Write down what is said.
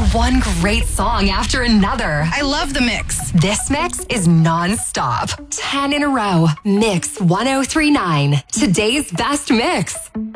one great song after another. I love the mix. This mix is non-stop. 10 in a row. Mix 1039. Today's best mix.